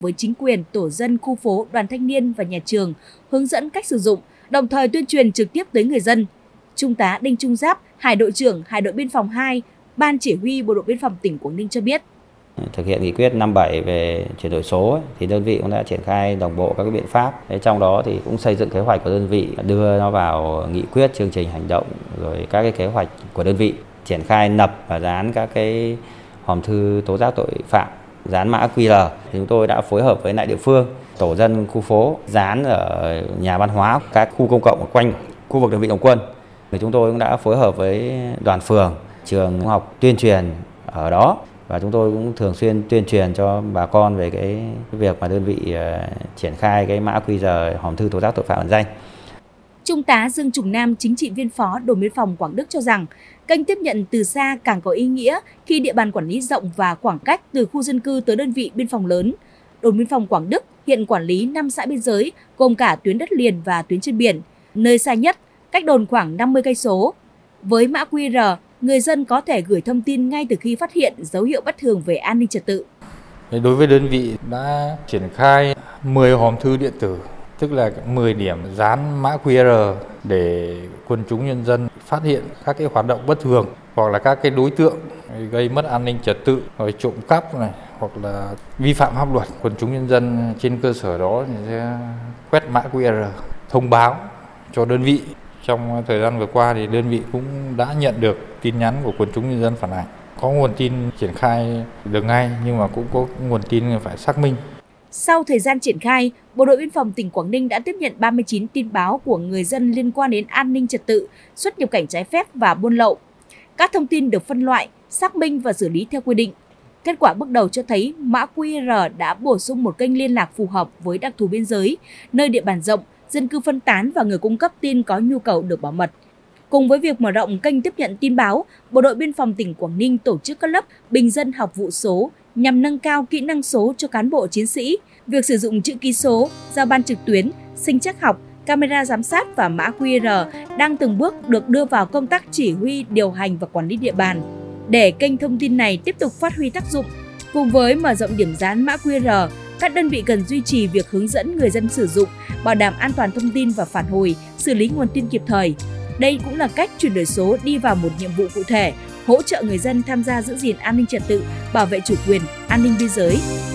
với chính quyền, tổ dân, khu phố, đoàn thanh niên và nhà trường, hướng dẫn cách sử dụng, đồng thời tuyên truyền trực tiếp tới người dân. Trung tá Đinh Trung Giáp, Hải đội trưởng Hải đội biên phòng 2, Ban Chỉ huy Bộ đội Biên phòng tỉnh Quảng Ninh cho biết. Thực hiện nghị quyết 57 về chuyển đổi số thì đơn vị cũng đã triển khai đồng bộ các cái biện pháp. Trong đó thì cũng xây dựng kế hoạch của đơn vị, đưa nó vào nghị quyết, chương trình hành động, rồi các cái kế hoạch của đơn vị triển khai nập và dán các cái hòm thư tố giác tội phạm, dán mã QR. Thì chúng tôi đã phối hợp với lại địa phương, tổ dân khu phố, dán ở nhà văn hóa, các khu công cộng quanh khu vực đơn vị đóng quân. Thì chúng tôi cũng đã phối hợp với đoàn phường, trường học tuyên truyền ở đó. Và chúng tôi cũng thường xuyên tuyên truyền cho bà con về cái việc mà đơn vị triển khai cái mã QR hòm thư tố giác tội phạm ẩn danh. Trung tá Dương Trùng Nam, chính trị viên phó đồn biên phòng Quảng Đức cho rằng, kênh tiếp nhận từ xa càng có ý nghĩa khi địa bàn quản lý rộng và khoảng cách từ khu dân cư tới đơn vị biên phòng lớn. Đồn biên phòng Quảng Đức hiện quản lý 5 xã biên giới gồm cả tuyến đất liền và tuyến trên biển, nơi xa nhất cách đồn khoảng 50 cây số. Với mã QR, người dân có thể gửi thông tin ngay từ khi phát hiện dấu hiệu bất thường về an ninh trật tự. Đối với đơn vị đã triển khai 10 hòm thư điện tử, tức là 10 điểm dán mã QR để quần chúng nhân dân phát hiện các cái hoạt động bất thường hoặc là các cái đối tượng gây mất an ninh trật tự, rồi trộm cắp này hoặc là vi phạm pháp luật. Quần chúng nhân dân trên cơ sở đó sẽ quét mã QR thông báo cho đơn vị. Trong thời gian vừa qua thì đơn vị cũng đã nhận được tin nhắn của quần chúng nhân dân phản ánh. Có nguồn tin triển khai được ngay nhưng mà cũng có nguồn tin phải xác minh. Sau thời gian triển khai, Bộ đội Biên phòng tỉnh Quảng Ninh đã tiếp nhận 39 tin báo của người dân liên quan đến an ninh trật tự, xuất nhập cảnh trái phép và buôn lậu. Các thông tin được phân loại, xác minh và xử lý theo quy định. Kết quả bước đầu cho thấy mã QR đã bổ sung một kênh liên lạc phù hợp với đặc thù biên giới, nơi địa bàn rộng, dân cư phân tán và người cung cấp tin có nhu cầu được bảo mật. Cùng với việc mở rộng kênh tiếp nhận tin báo, Bộ đội Biên phòng tỉnh Quảng Ninh tổ chức các lớp bình dân học vụ số nhằm nâng cao kỹ năng số cho cán bộ chiến sĩ. Việc sử dụng chữ ký số, giao ban trực tuyến, sinh trắc học, camera giám sát và mã QR đang từng bước được đưa vào công tác chỉ huy, điều hành và quản lý địa bàn. Để kênh thông tin này tiếp tục phát huy tác dụng, cùng với mở rộng điểm dán mã QR, các đơn vị cần duy trì việc hướng dẫn người dân sử dụng, bảo đảm an toàn thông tin và phản hồi, xử lý nguồn tin kịp thời. Đây cũng là cách chuyển đổi số đi vào một nhiệm vụ cụ thể, hỗ trợ người dân tham gia giữ gìn an ninh trật tự, bảo vệ chủ quyền, an ninh biên giới.